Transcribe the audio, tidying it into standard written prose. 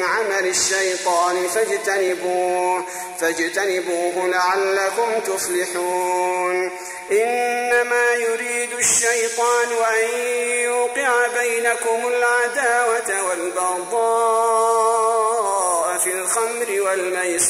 عمل الشيطان فاجتنبوه لعلكم تفلحون. إنما يريد الشيطان أن يوقع بينكم العداوة والبغضاء في الخمر والميسر